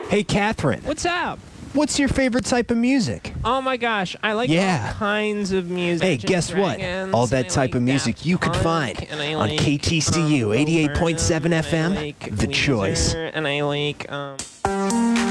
Hey, Catherine, What's up? what's your favorite type of music? Oh my gosh, I like Yeah. all kinds of music. Hey, Dungeons guess and what? Dragons, All and that I type of like music Daft you could Punk, find and I on like, KTCU Bo 88.7 Burnham, and I FM, like The Choice. Weezer, and I like